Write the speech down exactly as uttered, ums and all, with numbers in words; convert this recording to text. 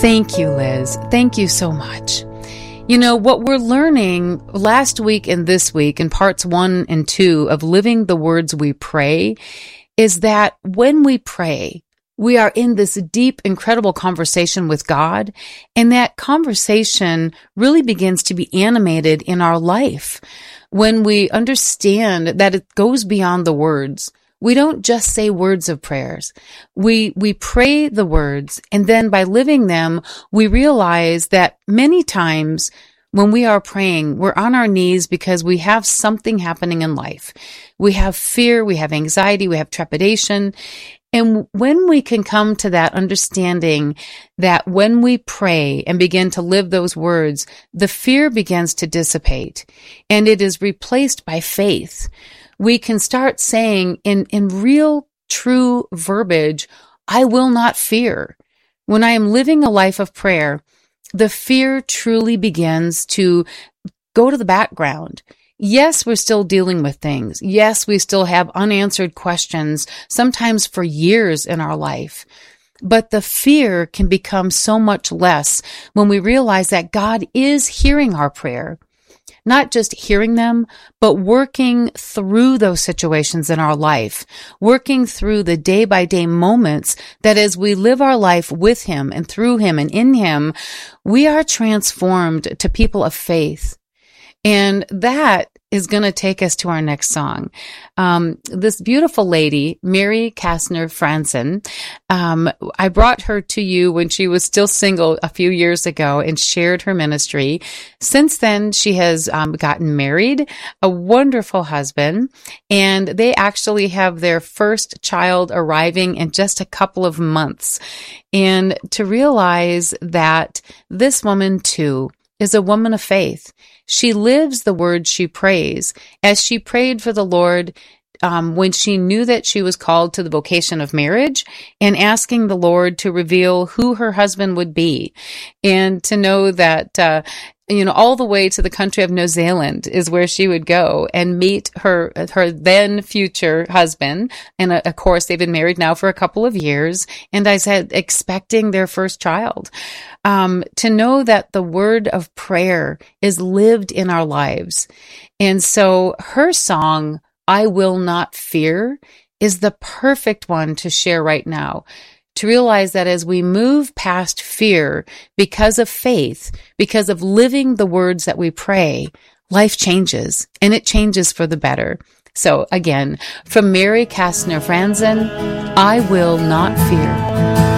Thank you, Liz. Thank you so much. You know, what we're learning last week and this week in parts one and two of Living the Words We Pray is that when we pray, we are in this deep, incredible conversation with God, and that conversation really begins to be animated in our life. When we understand that it goes beyond the words, we don't just say words of prayers. We, we pray the words, and then by living them, we realize that many times when we are praying, we're on our knees because we have something happening in life. We have fear, we have anxiety, we have trepidation. And when we can come to that understanding that when we pray and begin to live those words, the fear begins to dissipate and it is replaced by faith. We can start saying in, in real, true verbiage, I will not fear. When I am living a life of prayer, the fear truly begins to go to the background. Yes, we're still dealing with things. Yes, we still have unanswered questions, sometimes for years in our life. But the fear can become so much less when we realize that God is hearing our prayer. Not just hearing them, but working through those situations in our life, working through the day-by-day moments that as we live our life with Him and through Him and in Him, we are transformed to people of faith. And that is going to take us to our next song. Um, this beautiful lady, Mary Kastner Franzen, um, I brought her to you when she was still single a few years ago and shared her ministry. Since then, she has um, gotten married, a wonderful husband, and they actually have their first child arriving in just a couple of months. And to realize that this woman too is a woman of faith. She lives the words she prays. As she prayed for the Lord um, when she knew that she was called to the vocation of marriage and asking the Lord to reveal who her husband would be, and to know that uh, you know, all the way to the country of New Zealand is where she would go and meet her, her then future husband. And uh, of course, they've been married now for a couple of years. And I said, expecting their first child. Um, to know that the word of prayer is lived in our lives. And so her song, I Will Not Fear, is the perfect one to share right now. To realize that as we move past fear because of faith, because of living the words that we pray, life changes, and it changes for the better. So again, from Mary Kastner Franzen, I Will Not Fear.